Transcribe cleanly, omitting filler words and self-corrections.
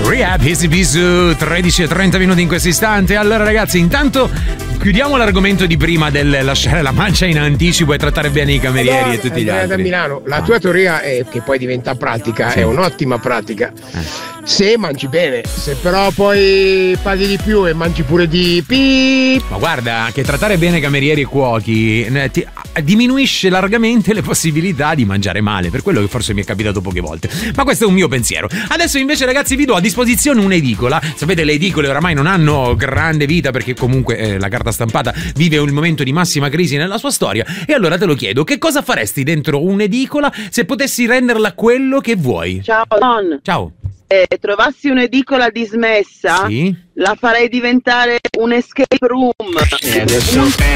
Rehab, Easy Bisu, 13:30 in questo istante. Allora ragazzi, intanto chiudiamo l'argomento di prima del lasciare la mancia in anticipo e trattare bene i camerieri e tutti gli altri. Da Milano, la tua teoria è che poi diventa pratica, sì. È un'ottima pratica. Se mangi bene, se però poi paghi di più e mangi pure di più. Ma guarda che trattare bene camerieri e cuochi diminuisce largamente le possibilità di mangiare male, per quello che forse mi è capitato poche volte. Ma questo è un mio pensiero. Adesso invece ragazzi vi do a disposizione un'edicola. Sapete, le edicole oramai non hanno grande vita perché comunque la carta stampata vive un momento di massima crisi nella sua storia. E allora te lo chiedo, che cosa faresti dentro un'edicola se potessi renderla quello che vuoi? Ciao Don. Ciao. Trovassi un'edicola dismessa, sì, la farei diventare un escape room. Adesso